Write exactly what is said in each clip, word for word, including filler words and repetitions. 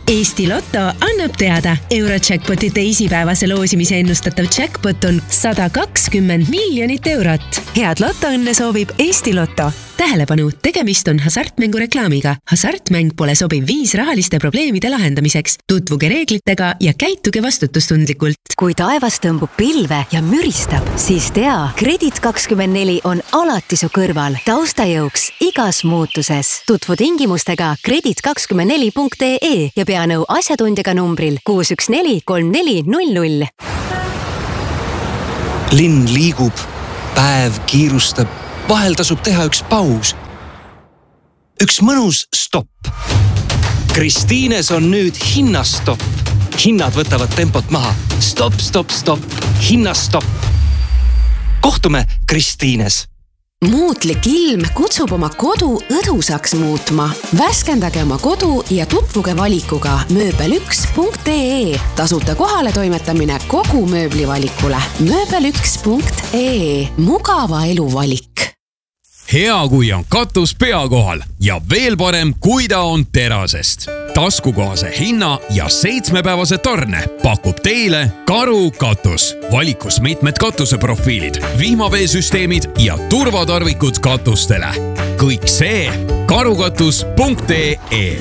Eesti Lotto annab teada. Eurojackpoti teisipäevase loosimise ennustatav jackpot on sada kakskümmend miljonit eurot. Head lotoõnne soovib Eesti Lotto. Tähelepanu, tegemist on hasartmängu reklaamiga. Hasartmäng pole sobiv viis rahaliste probleemide lahendamiseks. Tutvuge reeglitega ja käituge vastutustundlikult. Kui taevas tõmbub pilve ja müristab, siis tea, Kredit kakskümmend neli on alati su kõrval. Taustajõuks igas muutuses. Tutvu tingimustega kredit kakskümmend neli punkt ee ja pea nõu asjatundjaga numbril kuus üks neli kolm neli null null. Linn liigub, päev kiirustab. Vahel tasub teha üks paus. Üks mõnus stopp. Kristiines on nüüd hinnastopp. Hinnad võtavad tempot maha. Stopp, stopp, stopp. Hinnastopp. Kohtume Kristiines. Muutlik ilm kutsub oma kodu õdusaks muutma. Värskendage oma kodu ja tutvuge valikuga mööbel üks punkt ee. Tasuta kohale toimetamine kogu mööblivalikule. mööbel üks punkt ee. Mugava elu valik. Hea, kui on katus pea kohal ja veel parem, kui ta on terasest. Taskukohase hinna ja seitsmepäevase tarne pakub teile Karu katus. Valikus mitmed katuseprofiilid, vihmaveesüsteemid ja turvatarvikud katustele. Kõik see karukatus punkt ee.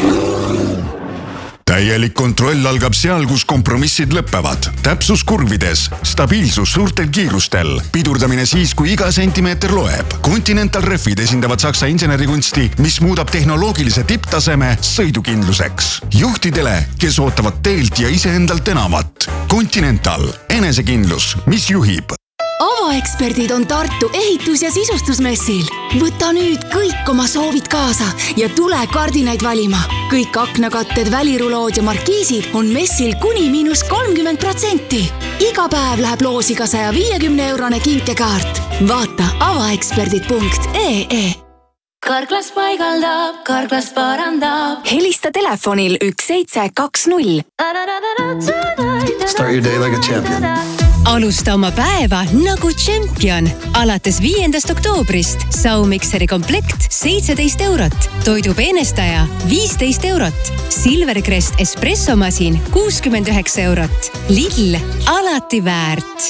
Täielik kontroll algab seal, kus kompromissid lõppevad. Täpsus kurvides, stabiilsus suurtel kiirustel, pidurdamine siis, kui iga sentimeeter loeb. Continental Refid esindavad Saksa insenerikunsti, mis muudab tehnoloogilise tipptaseme sõidukindluseks. Juhtidele, kes ootavad teelt ja iseendalt enamat. Continental, enesekindlus, mis juhib. Avaeksperdid on Tartu ehitus- ja sisustusmessil. Võta nüüd kõik oma soovid kaasa ja tule kardinaid valima. Kõik aknakatted, välirulood ja markiisid on messil kuni miinus kolmkümmend protsenti. Iga päev läheb loosiga saja viiekümne eurone kinkekaart. Vaata avaeksperdid punkt ee. Karklas paigaldab, Karklas parandab. Helista telefonil üks seitse kaks null. Start your day like a champion. Alusta oma päeva nagu tšempion. Alates viiendast oktoobrist saumikseri komplekt seitseteist eurot. Toidu peenestaja viisteist eurot. Silvercrest espressomasin kuuskümmend üheksa eurot. Lidl alati väärt.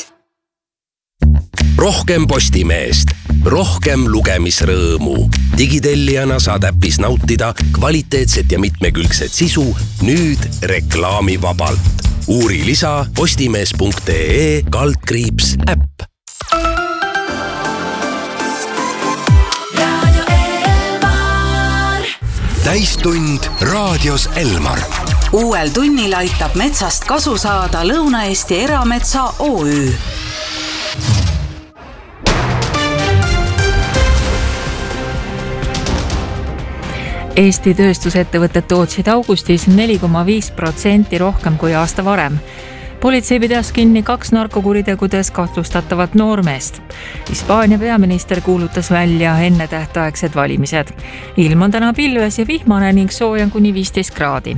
Rohkem Postimeest. Rohkem lugemisrõõmu. Digitellijana saad äppis nautida kvaliteetset ja mitmekülgset sisu nüüd reklaamivabalt. Uuri lisa postimees punkt ee kaldkriips äpp. Radio Elmar. Täistund raadios Elmar. Uuel tunnil aitab metsast kasu saada Lõuna-Eesti Erametsa O Ü. Eesti tööstusettevõtted tootsid augustis neli koma viis protsenti rohkem kui aasta varem. Politsei pidas kinni kaks narkokuritegudes kahtlustatavat noormeest. Hispaania peaminister kuulutas välja enne tähtaegsed valimised. Ilm on täna pilves ja vihmane ning sooja kuni viisteist kraadi.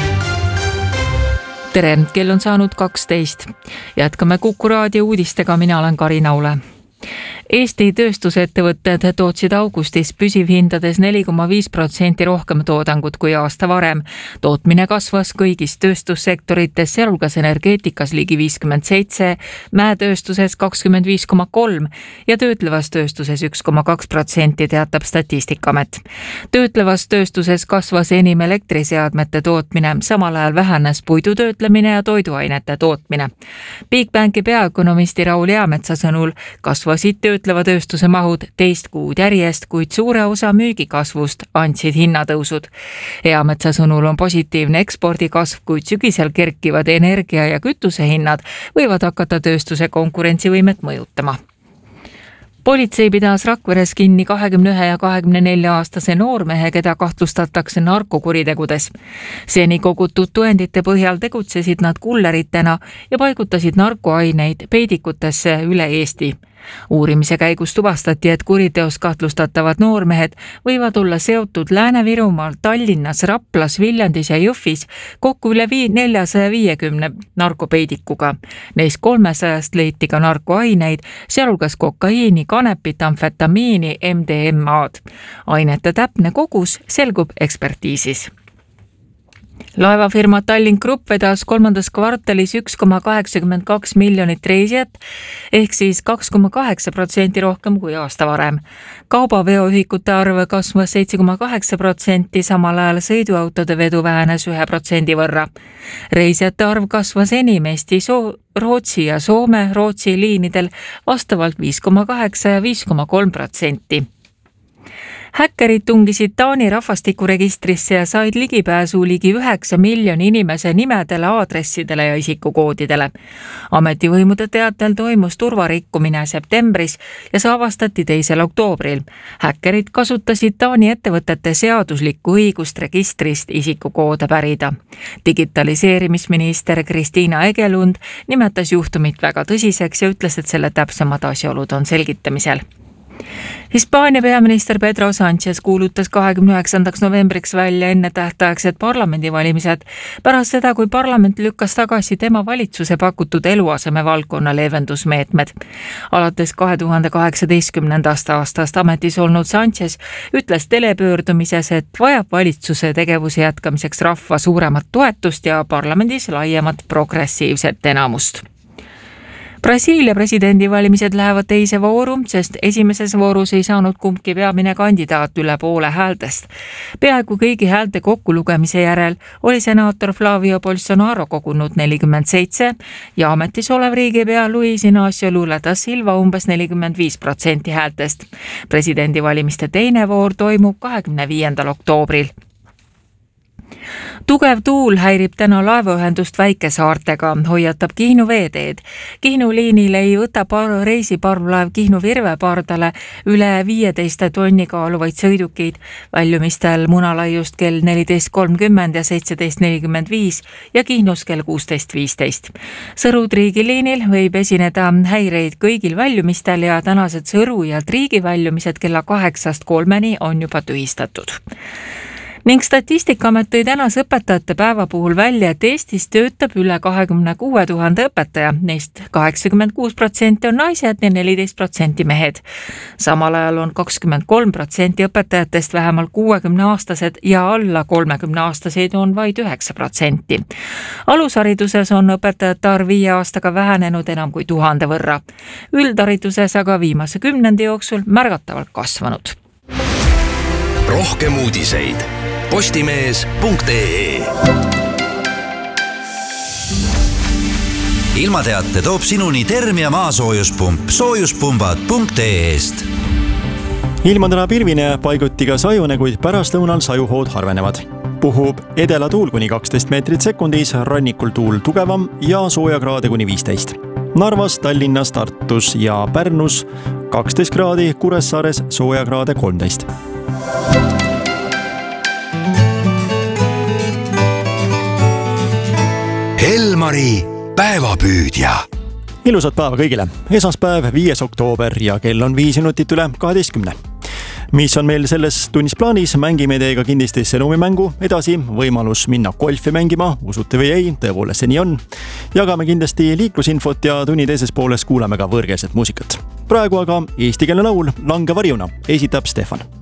Tere, kell on saanud kaksteist. Jätkame Kuku raadio uudistega, mina olen Kari Naule. Eesti tööstusettevõtted tootsid augustis püsivhindades neli koma viis protsenti rohkem toodangut kui aasta varem. Tootmine kasvas kõigis tööstussektorites, sealhulgas energeetikas ligi viiskümmend seitse, mäetööstuses kakskümmend viis koma kolm ja töötlevas tööstuses üks koma kaks protsenti, teatab Statistikamet. Töötlevas tööstuses kasvas enim elektriseadmete tootmine, samal ajal vähenes puidutöötlemine ja toiduainete tootmine. Bigbanki peaökonomisti Raul Eametsa sõnul kasvasid töötleva tööstuse mahud teist kuud järjest, kuid suure osa müügikasvust andsid hinnatõusud. Eametsa sõnul on positiivne ekspordikasv, kuid sügisel kerkivad energia- ja kütusehinnad võivad hakata tööstuse konkurentsivõimet mõjutama. Politsei pidas Rakveres kinni kahekümne ühe ja kahekümne nelja aastase noormehe, keda kahtlustatakse narkokuritegudes. Seni kogutud tõendite põhjal tegutsesid nad kulleritena ja paigutasid narkoaineid peidikutesse üle Eesti. Uurimise käigus tuvastati, et kuriteos kahtlustatavad noormehed võivad olla seotud Lääne-Virumaal, Tallinnas, Raplas, Viljandis ja Jõhvis kokku üle neljasaja viiekümne narkopeidikuga. Neist kolmesajast leiti ka narkoaineid, sealhulgas kokaiini, kanepit, amfetamiini, M D M A-d. Ainete täpne kogus selgub ekspertiisis. Laevafirma Tallink Grupp vedas kolmandas kvartalis üks koma kaheksakümmend kaks miljonit reisijat ehk siis kaks koma kaheksa protsenti rohkem kui aasta varem. Kaubaveoühikute arv kasvas seitse koma kaheksa protsenti, samal ajal sõiduautode vedu vähenes ühe protsendi võrra. Reisijate arv kasvas enim Eesti, Soo- Rootsi ja Soome Rootsi liinidel vastavalt viis koma kaheksa ja viis koma kolm protsenti. Häkkerid tungisid Taani rahvastikuregistrisse ja said ligipääsu ligi üheksa miljoni inimese nimedele, aadressidele ja isikukoodidele. Ametivõimude teatel toimus turvarikkumine septembris ja see avastati teisel oktoobril. Häkkerid kasutasid Taani ettevõtete seaduslikku õigust registrist isikukoode pärida. Digitaliseerimisminister Kristiina Egelund nimetas juhtumit väga tõsiseks ja ütles, et selle täpsemad asjaolud on selgitamisel. Hispaania peaminister Pedro Sánchez kuulutas kahekümne üheksandaks novembriks välja ennetähtaegsed parlamendivalimised pärast seda, kui parlament lükkas tagasi tema valitsuse pakutud eluaseme valdkonna leevendusmeetmed. Alates kahe tuhande kaheksateistkümnendast aastast ametis olnud Sánchez ütles telepöördumises, et vajab valitsuse tegevuse jätkamiseks rahva suuremat toetust ja parlamendis laiemat progressiivset enamust. Brasiilia presidendivalimised lähevad teise vooru, sest esimeses voorus ei saanud kumbki peamine kandidaat üle poole häältest. Peaaegu kõigi häälte kokkulugemise järel oli senaator Flavio Bolsonaro kogunud nelikümmend seitse ja ametis olev riigipea Luis Inácio Lula da Silva umbes nelikümmend viis protsenti häältest. Presidendivalimiste teine voor toimub kahekümne viiendal oktoobril. Tugev tuul häirib täna laevaühendust väikesaartega, hoiatab Kihnu veeteed. Kihnu liinil ei võta par- reisiparvlaev Kihnu Virve pardale üle viieteist tonni kaaluvaid sõidukeid, väljumistel Munalaiust kell neliteist kolmkümmend ja seitseteist nelikümmend viis ja Kihnus kell kuusteist viisteist. Sõru-Triigi liinil võib esineda häireid kõigil väljumistel ja tänased Sõru ja Triigi väljumised kella kaheksast kolmeni on juba tühistatud. Ning Statistikaamet tõi tänase õpetajate päeva puhul välja, et Eestis töötab üle kahekümne kuue tuhande õpetaja, neist kaheksakümmend kuus protsenti on naised ja neliteist protsenti mehed. Samal ajal on kakskümmend kolm protsenti õpetajatest vähemalt kuuekümne aastased ja alla kolmekümne aastaseid on vaid üheksa protsenti. Alushariduses on õpetajate arv viie aastaga vähenenud enam kui tuhande võrra. Üldhariduses aga viimase kümnendi jooksul märgatavalt kasvanud. Rohkem uudiseid postimees punkt ee. Ilmateate toob sinuni Termia maasoojuspump soojuspumbad punkt ee-st. Ilm on täna pilvine, paiguti ka sajune, kuid pärastlõunal sajuhood harvenevad. Puhub edela tuul kuni kaksteist meetrit sekundis, rannikul tuul tugevam ja soojakraade kuni viisteist. Narvas, Tallinnas, Tartus ja Pärnus kaksteist kraadi, Kuressaares soojakraade kolmteist. Elmari päevapüüdja. Ilusat päeva kõigile. Esmaspäev, viies oktoober ja kell on viis minutit üle kaheteistkümne. Mis on meil selles tunnis plaanis? Mängime teiega kindlasti sõnumimängu. Edasi võimalus minna golfi mängima, usute või ei, tõepoolest see nii on. Jagame kindlasti liiklusinfot ja tunni teises pooles kuulame ka võõrkeelset muusikat. Praegu aga eestikeelne laul Lange varjuna esitab Stefan.